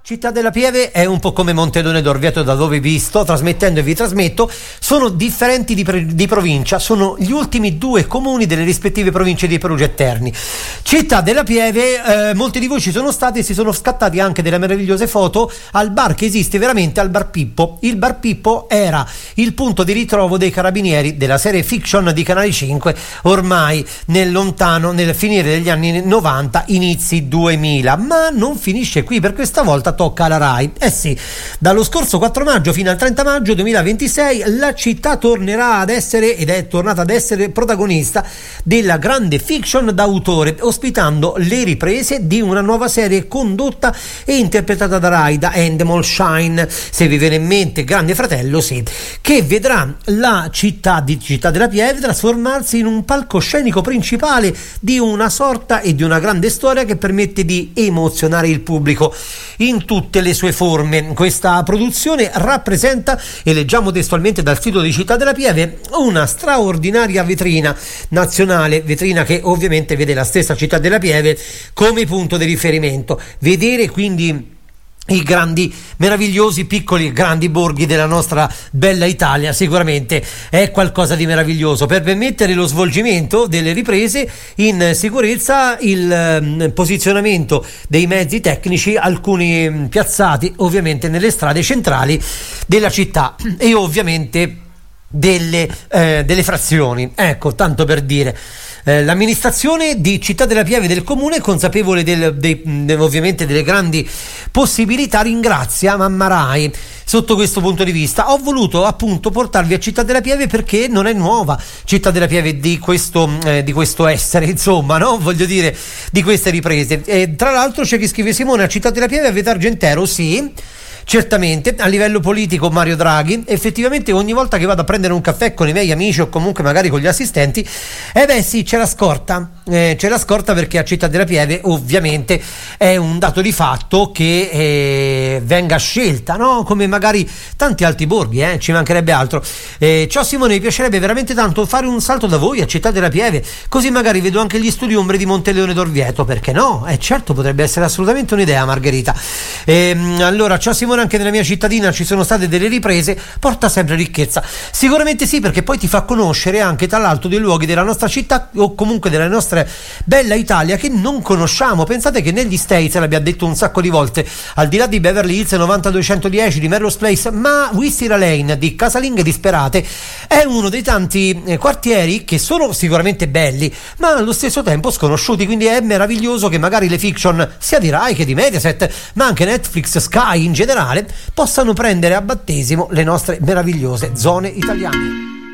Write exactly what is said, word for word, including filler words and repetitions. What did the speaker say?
Città della Pieve è un po' come Monteleone d'Orvieto, da dove vi sto trasmettendo e vi trasmetto. Sono differenti di, pre- di provincia, sono gli ultimi due comuni delle rispettive province di Perugia e Terni. Città della Pieve, eh, molti di voi ci sono stati e si sono scattati anche delle meravigliose foto al bar che esiste veramente, al Bar Pippo. Il Bar Pippo era il punto di ritrovo dei carabinieri della serie Fiction di Canale cinque, ormai nel lontano, nel finire degli anni novanta, inizi duemila, ma non finisce qui, per questa volta tocca alla Rai. Eh sì, dallo scorso quattro maggio fino al trenta maggio duemilaventisei la città tornerà ad essere, ed è tornata ad essere, protagonista della grande fiction d'autore, ospitando le riprese di una nuova serie condotta e interpretata da Rai, da Endemol Shine, se vi viene in mente Grande Fratello, sì, che vedrà la città di Città della Pieve trasformarsi in un palcoscenico principale di una sorta e di una grande storia che permette di emozionare il pubblico in tutte le sue forme. Questa produzione rappresenta, e leggiamo testualmente dal sito di Città della Pieve, una straordinaria vetrina nazionale, vetrina che ovviamente vede la stessa Città della Pieve come punto di riferimento. Vedere quindi i grandi, meravigliosi, piccoli, grandi borghi della nostra bella Italia sicuramente è qualcosa di meraviglioso, per permettere lo svolgimento delle riprese in sicurezza, il eh, posizionamento dei mezzi tecnici, alcuni mh, piazzati ovviamente nelle strade centrali della città e ovviamente delle, eh, delle frazioni, ecco, tanto per dire. L'amministrazione di Città della Pieve del comune, consapevole del, dei, ovviamente delle grandi possibilità, ringrazia Mamma Rai sotto questo punto di vista. Ho voluto appunto portarvi a Città della Pieve perché non è nuova Città della Pieve di questo, eh, di questo essere, insomma, no? Voglio dire, di queste riprese. E tra l'altro c'è chi scrive: Simone, a Città della Pieve avete Argentero? Sì, certamente. A livello politico Mario Draghi. Effettivamente ogni volta che vado a prendere un caffè con i miei amici o comunque magari con gli assistenti, eh beh sì, c'è la scorta, eh, c'è la scorta perché a Città della Pieve ovviamente è un dato di fatto che eh, venga scelta, no? Come magari tanti altri borghi, eh, ci mancherebbe altro. Eh, ciao Simone, mi piacerebbe veramente tanto fare un salto da voi a Città della Pieve, così magari vedo anche gli studi ombre di Monteleone d'Orvieto, perché no? Eh certo, potrebbe essere assolutamente un'idea, Margherita. Eh, allora, ciao Simone, anche nella mia cittadina ci sono state delle riprese, porta sempre ricchezza. Sicuramente sì, perché poi ti fa conoscere anche tra l'altro dei luoghi della nostra città o comunque della nostra bella Italia che non conosciamo. Pensate che negli States, l'abbiamo detto un sacco di volte, al di là di Beverly Hills novanta duecentodieci, di Melrose Place, ma Wisteria Lane, di Casalinghe Disperate, è uno dei tanti eh, quartieri che sono sicuramente belli ma allo stesso tempo sconosciuti, quindi è meraviglioso che magari le fiction sia di Rai che di Mediaset, ma anche Netflix, Sky in generale, possano prendere a battesimo le nostre meravigliose zone italiane.